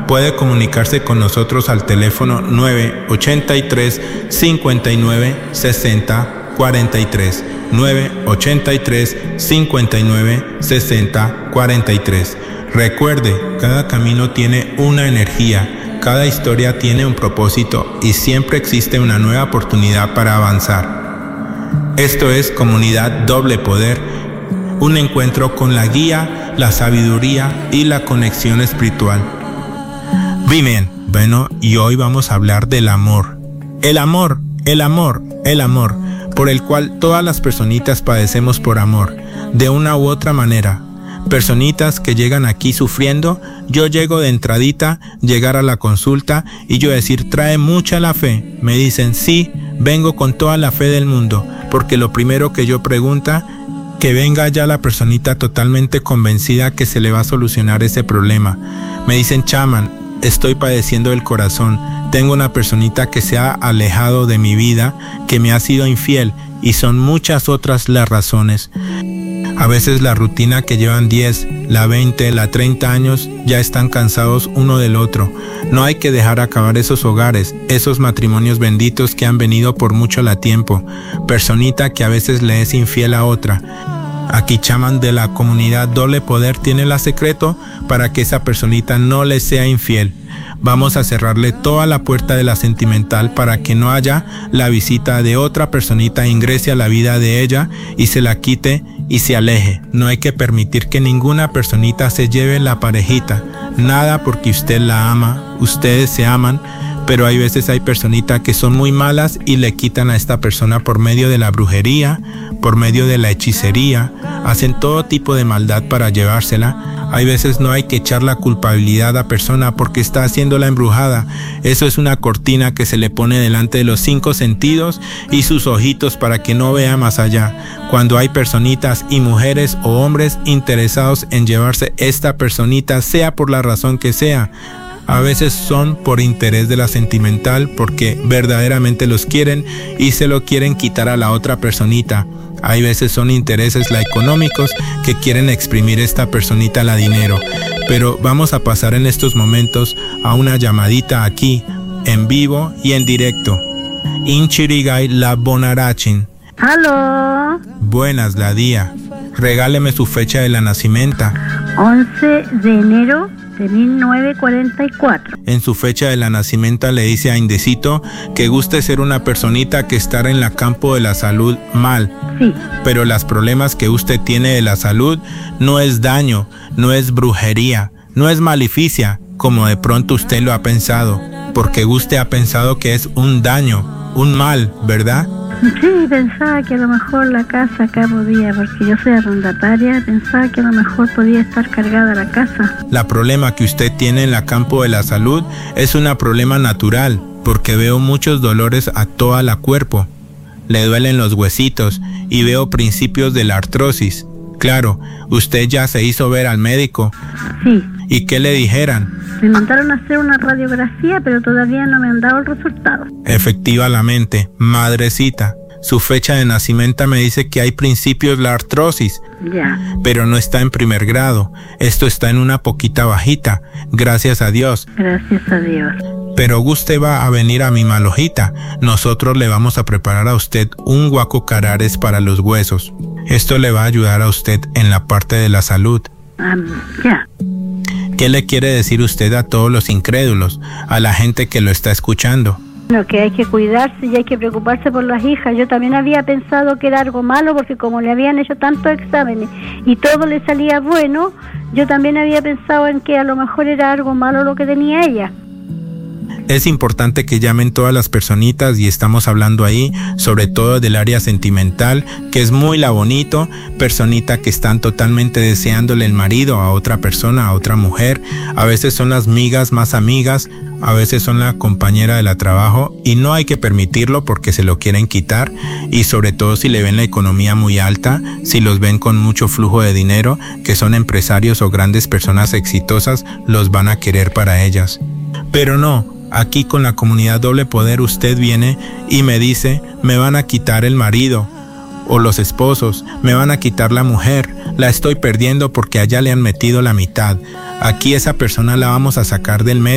puede comunicarse con nosotros al teléfono 983 59 60 43. 983 59 60 43. Recuerde, cada camino tiene una energía, cada historia tiene un propósito y siempre existe una nueva oportunidad para avanzar. Esto es Comunidad Doble Poder, un encuentro con la guía, la sabiduría y la conexión espiritual. Bien, bueno, y hoy vamos a hablar del amor. El amor, por el cual todas las personitas padecemos por amor, de una u otra manera. Personitas que llegan aquí sufriendo, yo llego de entradita, llegar a la consulta y yo decir, trae mucha la fe. Me dicen, sí, vengo con toda la fe del mundo, porque lo primero que yo pregunta, que venga ya la personita totalmente convencida que se le va a solucionar ese problema. Me dicen, chaman, estoy padeciendo del corazón, tengo una personita que se ha alejado de mi vida, que me ha sido infiel, y son muchas otras las razones. A veces la rutina que llevan 10, la 20, la 30 años, ya están cansados uno del otro. No hay que dejar acabar esos hogares, esos matrimonios benditos que han venido por mucho la tiempo. Personita que a veces le es infiel a otra. Aquí chaman de la comunidad Doble Poder tiene el secreto para que esa personita no le sea infiel. Vamos a cerrarle toda la puerta de la sentimental para que no haya la visita de otra personita ingrese a la vida de ella y se la quite y se aleje. No hay que permitir que ninguna personita se lleve la parejita. Nada porque usted la ama, ustedes se aman, pero hay veces hay personitas que son muy malas y le quitan a esta persona por medio de la brujería, por medio de la hechicería, hacen todo tipo de maldad para llevársela. Hay veces no hay que echar la culpabilidad a la persona porque está haciendo la embrujada. Eso es una cortina que se le pone delante de los 5 sentidos y sus ojitos para que no vea más allá. Cuando hay personitas y mujeres o hombres interesados en llevarse esta personita, sea por la razón que sea, a veces son por interés de la sentimental porque verdaderamente los quieren y se lo quieren quitar a la otra personita. Hay veces son intereses económicos que quieren exprimir esta personita la dinero. Pero vamos a pasar en estos momentos a una llamadita aquí, en vivo y en directo. Inchirigay la Bonarachin. ¿Aló? Buenas, la día. Regáleme su fecha de la nacimiento. 11 de enero de 1944. En su fecha de la nacimiento le dice a Indecito que guste ser una personita que estar en la campo de la salud mal. Sí. Pero los problemas que usted tiene de la salud no es daño, no es brujería, no es maleficia, como de pronto usted lo ha pensado, porque usted ha pensado que es un daño, un mal, ¿verdad? Sí, pensaba que a lo mejor la casa acá podía, porque yo soy arrendataria, pensaba que a lo mejor podía estar cargada la casa. La problema que usted tiene en la campo de la salud es un problema natural, porque veo muchos dolores a toda la cuerpo. Le duelen los huesitos y veo principios de la artrosis. Claro, usted ya se hizo ver al médico. Sí. ¿Y qué le dijeran? Me mandaron a hacer una radiografía, pero todavía no me han dado el resultado. Efectivamente, madrecita, su fecha de nacimiento me dice que hay principios de la artrosis. Ya. Pero no está en primer grado, esto está en una poquita bajita, gracias a Dios. Gracias a Dios. Pero usted va a venir a mi malojita, nosotros le vamos a preparar a usted un guacocarares para los huesos. Esto le va a ayudar a usted en la parte de la salud. Ya. ¿Qué le quiere decir usted a todos los incrédulos, a la gente que lo está escuchando? Bueno, que hay que cuidarse y hay que preocuparse por las hijas. Yo también había pensado que era algo malo porque como le habían hecho tantos exámenes y todo le salía bueno, yo también había pensado en que a lo mejor era algo malo lo que tenía ella. Es importante que llamen todas las personitas y estamos hablando ahí sobre todo del área sentimental, que es muy la bonito, personita que están totalmente deseándole el marido a otra persona, a otra mujer. A veces son las migas más amigas, a veces son la compañera de la trabajo y no hay que permitirlo porque se lo quieren quitar y sobre todo si le ven la economía muy alta, si los ven con mucho flujo de dinero, que son empresarios o grandes personas exitosas, los van a querer para ellas. Pero no. Aquí con la comunidad Doble Poder usted viene y me dice, me van a quitar el marido o los esposos, me van a quitar la mujer, la estoy perdiendo porque allá le han metido la mitad. Aquí esa persona la vamos a sacar del medio.